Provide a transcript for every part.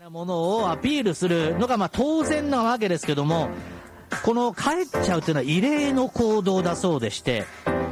ものをアピールするのが当然なわけですけども、この帰っちゃうというのは異例の行動だそうでして、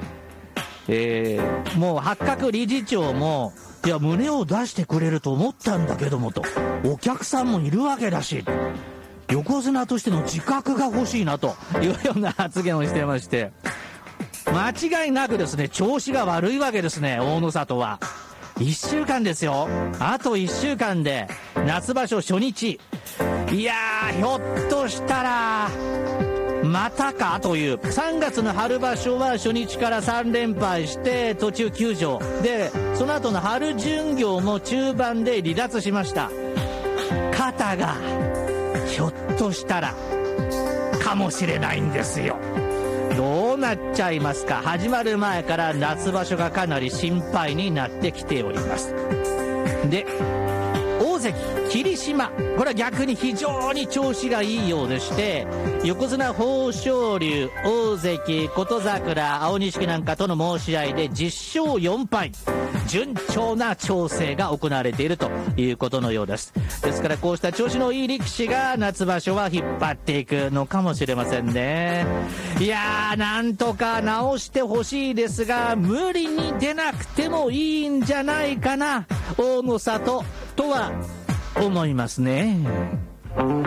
もう八角理事長も、いや胸を出してくれると思ったんだけどもと、お客さんもいるわけだし、横綱としての自覚が欲しいなというような発言をしてまして、間違いなくですね、調子が悪いわけですね、大野里は。1週間ですよ。あと1週間で夏場所初日。いやー、ひょっとしたらまたかという。3月の春場所は初日から3連敗して途中休場で、その後の春巡業も中盤で離脱しました。肩がひょっとしたらかもしれないんですよ。どうなっちゃいますか。始まる前から夏場所がかなり心配になってきております。で、大関霧島、これは逆に非常に調子がいいようでして、横綱豊昇龍、大関琴櫻、青錦なんかとの申し合いで10勝4敗、順調な調整が行われているということのようです。ですからこうした調子のいい力士が夏場所は引っ張っていくのかもしれませんね。いやー、なんとか直してほしいですが、無理に出なくてもいいんじゃないかな、大野里とは思いますね。